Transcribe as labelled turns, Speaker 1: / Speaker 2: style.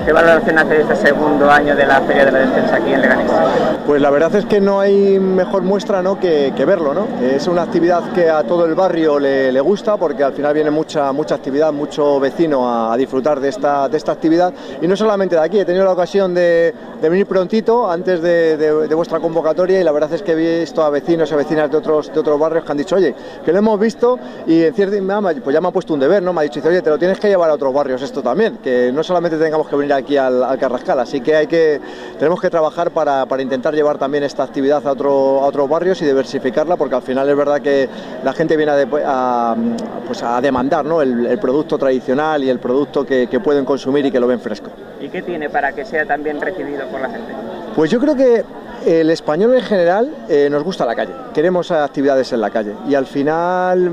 Speaker 1: ¿Qué valoración hace de este segundo año de la Feria de la Despensa aquí en Leganés?
Speaker 2: Pues la verdad es que no hay mejor muestra, ¿no?, que verlo, ¿no? Es una actividad que a todo el barrio le gusta, porque al final viene mucha actividad, mucho vecino a disfrutar de esta actividad, y no solamente de aquí. He tenido la ocasión de venir prontito antes de vuestra convocatoria, y la verdad es que he visto a vecinos y a vecinas de otros barrios que han dicho, oye, que lo hemos visto, y en cierto pues ya me ha puesto un deber, ¿no? Me ha dicho, oye, te lo tienes que llevar a otros barrios esto también, que no solamente tengamos que venir aquí al Carrascal, así que tenemos que trabajar para intentar llevar también esta actividad a otros barrios y diversificarla, porque al final es verdad que la gente viene a demandar, ¿no?, el producto tradicional y el producto que pueden consumir y que lo ven fresco.
Speaker 1: ¿Y qué tiene para que sea tan bien recibido por la gente?
Speaker 2: Pues yo creo que el español en general nos gusta la calle, queremos actividades en la calle, y al final